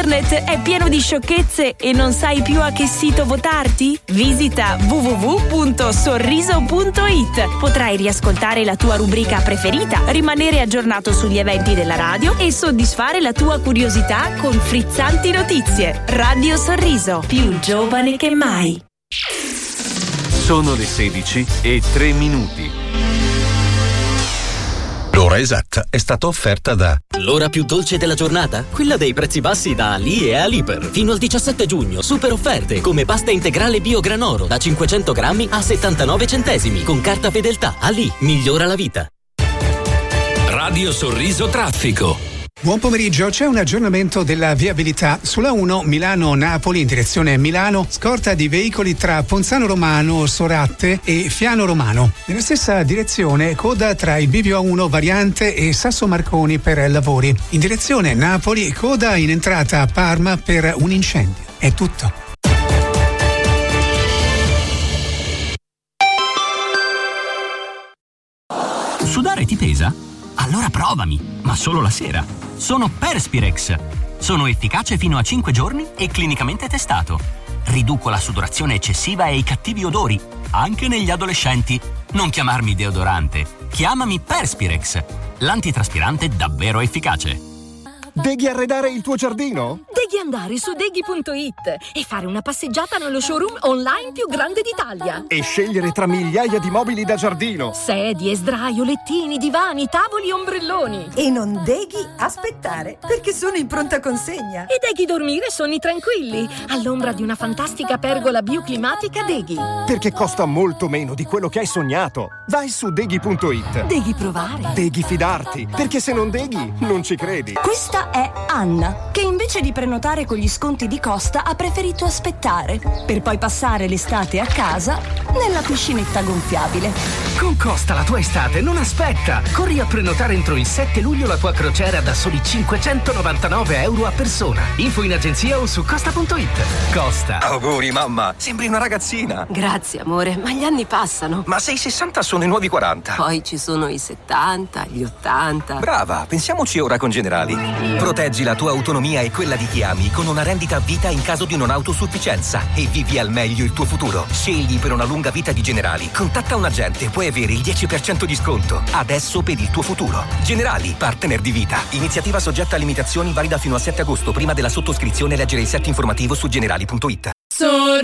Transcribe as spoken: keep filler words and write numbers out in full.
internet è pieno di sciocchezze e non sai più a che sito votarti? Visita w w w punto sorriso punto i t. Potrai riascoltare la tua rubrica preferita, rimanere aggiornato sugli eventi della radio e soddisfare la tua curiosità con frizzanti notizie. Radio Sorriso, più giovane che mai. Sono le sedici e tre minuti. L'ora esatta è stata offerta da l'ora più dolce della giornata? Quella dei prezzi bassi da Ali e Aliper. Fino al diciassette giugno, super offerte come pasta integrale bio granoro da cinquecento grammi a settantanove centesimi con carta fedeltà. Ali, migliora la vita. Radio Sorriso Traffico. Buon pomeriggio, c'è un aggiornamento della viabilità sulla uno Milano-Napoli in direzione Milano, scorta di veicoli tra Ponzano Romano, Soratte e Fiano Romano. Nella stessa direzione coda tra il Bivio A uno variante e Sasso Marconi per lavori. In direzione Napoli coda in entrata a Parma per un incendio. È tutto. Sudare ti pesa? Allora provami, ma solo la sera. Sono Perspirex. Sono efficace fino a cinque giorni e clinicamente testato. Riduco la sudorazione eccessiva e i cattivi odori, anche negli adolescenti. Non chiamarmi deodorante, chiamami Perspirex, l'antitraspirante davvero efficace. Devi arredare il tuo giardino? Devi andare su deghi punto i t e fare una passeggiata nello showroom online più grande d'Italia. E scegliere tra migliaia di mobili da giardino. Sedie, sdraio, lettini, divani, tavoli, ombrelloni. E non devi aspettare, perché sono in pronta consegna. E devi dormire sonni tranquilli, all'ombra di una fantastica pergola bioclimatica Deghi. Perché costa molto meno di quello che hai sognato. Vai su deghi punto i t. Devi provare. Devi fidarti, perché se non deghi, non ci credi. Questa è Anna, che invece di prenotare con gli sconti di Costa ha preferito aspettare, per poi passare l'estate a casa nella piscinetta gonfiabile. Con Costa la tua estate non aspetta! Corri a prenotare entro il sette luglio la tua crociera da soli cinquecentonovantanove euro a persona. Info in agenzia o su costa punto i t. Costa. Auguri mamma, sembri una ragazzina. Grazie amore, ma gli anni passano. Ma se i sessanta sono i nuovi quaranta. Poi ci sono i settanta, gli ottanta. Brava, pensiamoci ora con Generali. Proteggi la tua autonomia e quella di chi ami con una rendita a vita in caso di non autosufficienza e vivi al meglio il tuo futuro. Scegli per una lunga vita di Generali. Contatta un agente, puoi avere il dieci per cento di sconto. Adesso per il tuo futuro. Generali, partner di vita. Iniziativa soggetta a limitazioni, valida fino al sette agosto. Prima della sottoscrizione leggere il set informativo su generali punto i t.